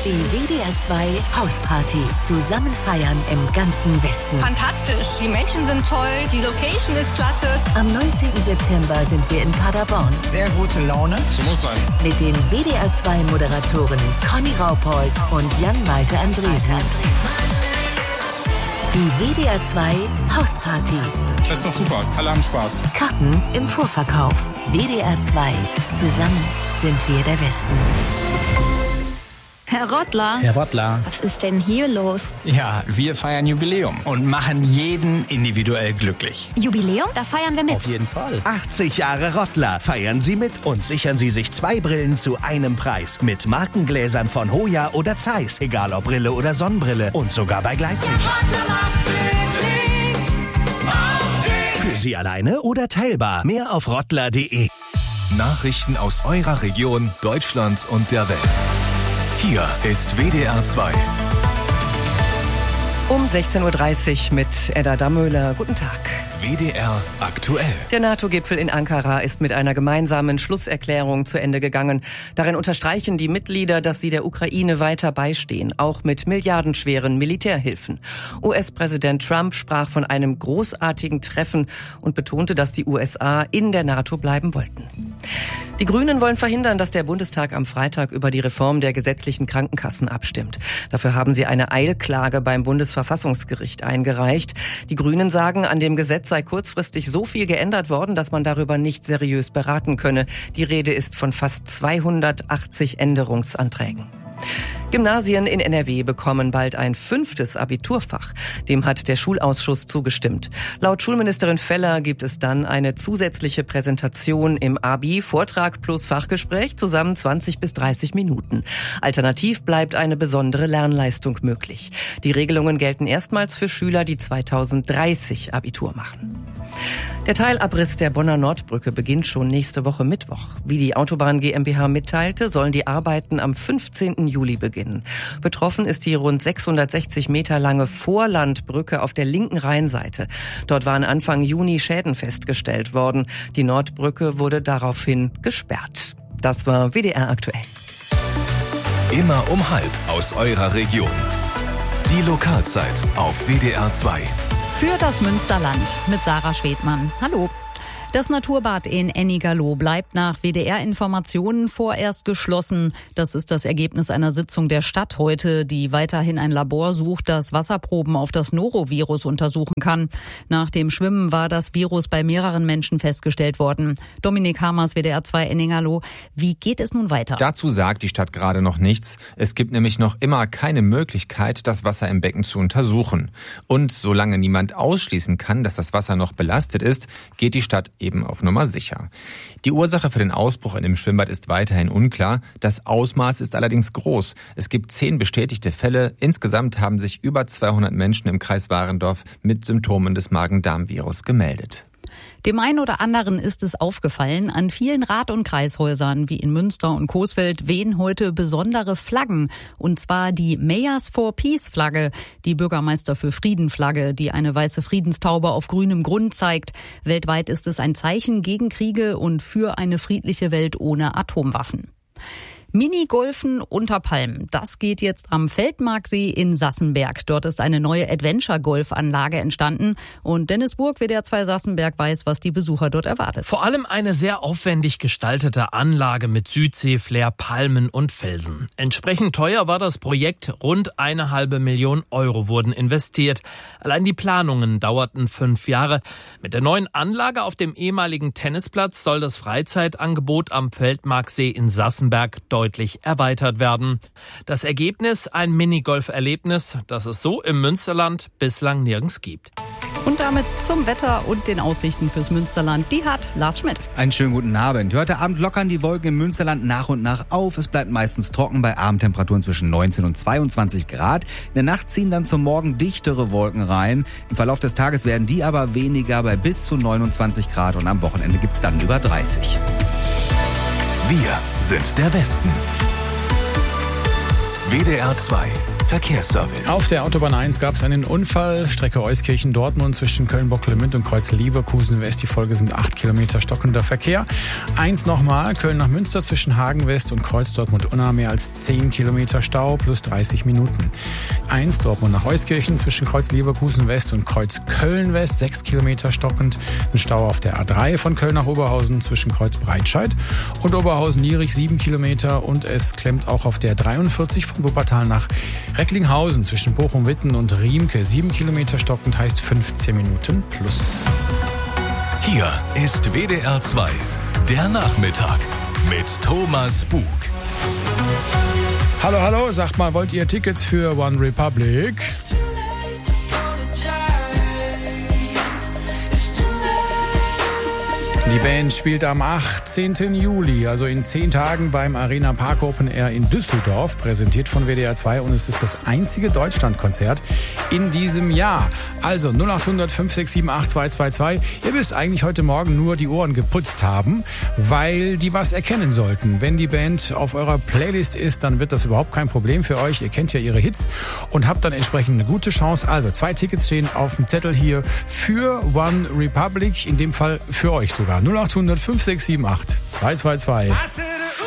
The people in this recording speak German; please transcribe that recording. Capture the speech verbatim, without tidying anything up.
Die W D R zwei Hausparty. Zusammen feiern im ganzen Westen. Fantastisch. Die Menschen sind toll. Die Location ist klasse. Am neunzehnten September sind wir in Paderborn. Sehr gute Laune. So muss sein. Mit den W D R zwei Moderatoren Conny Raupold und Jan-Malte Andresen. Die W D R zwei Hausparty. Das ist doch super. Alle haben Spaß. Karten im Vorverkauf. W D R zwei. Zusammen sind wir der Westen. Herr Rottler. Herr Rottler. Was ist denn hier los? Ja, wir feiern Jubiläum und machen jeden individuell glücklich. Jubiläum? Da feiern wir mit. Auf jeden Fall. achtzig Jahre Rottler. Feiern Sie mit und sichern Sie sich zwei Brillen zu einem Preis. Mit Markengläsern von Hoya oder Zeiss. Egal ob Brille oder Sonnenbrille. Und sogar bei Gleitsicht. Für Sie alleine oder teilbar. Mehr auf rottler punkt de. Nachrichten aus eurer Region, Deutschland und der Welt. Hier ist W D R zwei. Um sechzehn Uhr dreißig mit Edda Dammöhler. Guten Tag. W D R aktuell. Der NATO-Gipfel in Ankara ist mit einer gemeinsamen Schlusserklärung zu Ende gegangen. Darin unterstreichen die Mitglieder, dass sie der Ukraine weiter beistehen, auch mit milliardenschweren Militärhilfen. U S-Präsident Trump sprach von einem großartigen Treffen und betonte, dass die U S A in der NATO bleiben wollten. Die Grünen wollen verhindern, dass der Bundestag am Freitag über die Reform der gesetzlichen Krankenkassen abstimmt. Dafür haben sie eine Eilklage beim Bundesverfassungsgericht eingereicht. Die Grünen sagen, an dem Gesetz sei kurzfristig so viel geändert worden, dass man darüber nicht seriös beraten könne. Die Rede ist von fast zweihundertachtzig Änderungsanträgen. Gymnasien in N R W bekommen bald ein fünftes Abiturfach. Dem hat der Schulausschuss zugestimmt. Laut Schulministerin Feller gibt es dann eine zusätzliche Präsentation im Abi, Vortrag plus Fachgespräch, zusammen zwanzig bis dreißig Minuten. Alternativ bleibt eine besondere Lernleistung möglich. Die Regelungen gelten erstmals für Schüler, die zweitausenddreißig Abitur machen. Der Teilabriss der Bonner Nordbrücke beginnt schon nächste Woche Mittwoch. Wie die Autobahn GmbH mitteilte, sollen die Arbeiten am fünfzehnten Juli beginnen. Betroffen ist die rund sechshundertsechzig Meter lange Vorlandbrücke auf der linken Rheinseite. Dort waren Anfang Juni Schäden festgestellt worden. Die Nordbrücke wurde daraufhin gesperrt. Das war W D R aktuell. Immer um halb aus eurer Region. Die Lokalzeit auf W D R zwei. Für das Münsterland mit Sarah Schwedmann. Hallo. Das Naturbad in Ennigerloh bleibt nach W D R-Informationen vorerst geschlossen. Das ist das Ergebnis einer Sitzung der Stadt heute, die weiterhin ein Labor sucht, das Wasserproben auf das Norovirus untersuchen kann. Nach dem Schwimmen war das Virus bei mehreren Menschen festgestellt worden. Dominik Hamers, W D R zwei Ennigerloh. Wie geht es nun weiter? Dazu sagt die Stadt gerade noch nichts. Es gibt nämlich noch immer keine Möglichkeit, das Wasser im Becken zu untersuchen. Und solange niemand ausschließen kann, dass das Wasser noch belastet ist, geht die Stadt eben auf Nummer sicher. Die Ursache für den Ausbruch in dem Schwimmbad ist weiterhin unklar. Das Ausmaß ist allerdings groß. Es gibt zehn bestätigte Fälle. Insgesamt haben sich über zweihundert Menschen im Kreis Warendorf mit Symptomen des Magen-Darm-Virus gemeldet. Dem einen oder anderen ist es aufgefallen, an vielen Rad- und Kreishäusern wie in Münster und Coesfeld wehen heute besondere Flaggen. Und zwar die Mayors for Peace Flagge, die Bürgermeister für Frieden Flagge, die eine weiße Friedenstaube auf grünem Grund zeigt. Weltweit ist es ein Zeichen gegen Kriege und für eine friedliche Welt ohne Atomwaffen. Minigolfen unter Palmen. Das geht jetzt am Feldmarksee in Sassenberg. Dort ist eine neue Adventure-Golfanlage entstanden. Und Dennis Burg, W D R zwei Sassenberg, weiß, was die Besucher dort erwartet. Vor allem eine sehr aufwendig gestaltete Anlage mit Südsee-Flair, Palmen und Felsen. Entsprechend teuer war das Projekt. Rund eine halbe Million Euro wurden investiert. Allein die Planungen dauerten fünf Jahre. Mit der neuen Anlage auf dem ehemaligen Tennisplatz soll das Freizeitangebot am Feldmarksee in Sassenberg deutlich deutlich erweitert werden. Das Ergebnis ein Minigolf-Erlebnis, das es so im Münsterland bislang nirgends gibt. Und damit zum Wetter und den Aussichten fürs Münsterland. Die hat Lars Schmidt. Einen schönen guten Abend. Heute Abend lockern die Wolken im Münsterland nach und nach auf. Es bleibt meistens trocken bei Abendtemperaturen zwischen neunzehn und zweiundzwanzig Grad. In der Nacht ziehen dann zum Morgen dichtere Wolken rein. Im Verlauf des Tages werden die aber weniger bei bis zu neunundzwanzig Grad und am Wochenende gibt's dann über dreißig. Wir sind der Westen. W D R zwei Verkehrsservice. Auf der Autobahn eins gab es einen Unfall. Strecke Euskirchen-Dortmund zwischen Köln-Bocklemünd und Kreuz-Leverkusen West. Die Folge sind acht Kilometer stockender Verkehr. eins nochmal, Köln nach Münster zwischen Hagen West und Kreuz Dortmund-Unna mehr als zehn Kilometer Stau plus dreißig Minuten. eins Dortmund nach Euskirchen zwischen Kreuz-Leverkusen West und Kreuz Köln West, sechs Kilometer stockend. Ein Stau auf der A drei von Köln nach Oberhausen zwischen Kreuz Breitscheid und Oberhausen-Niering, sieben Kilometer. Und es klemmt auch auf der dreiundvierzig von Wuppertal nach Recklinghausen zwischen Bochum-Witten und Riemke, sieben Kilometer stockend, heißt fünfzehn Minuten plus. Hier ist W D R zwei, der Nachmittag mit Thomas Bug. Hallo, hallo, sagt mal, wollt ihr Tickets für One Republic? Die Band spielt am achtzehnten Juli, also in zehn Tagen beim Arena Park Open Air in Düsseldorf, präsentiert von W D R zwei, und es ist das einzige Deutschlandkonzert in diesem Jahr. Also null acht hundert fünf sechs sieben acht zwei zwei zwei. Ihr müsst eigentlich heute Morgen nur die Ohren geputzt haben, weil die was erkennen sollten. Wenn die Band auf eurer Playlist ist, dann wird das überhaupt kein Problem für euch. Ihr kennt ja ihre Hits und habt dann entsprechend eine gute Chance. Also zwei Tickets stehen auf dem Zettel hier für One Republic, in dem Fall für euch sogar. null acht hundert fünf sechs sieben acht zwei zwei zwei.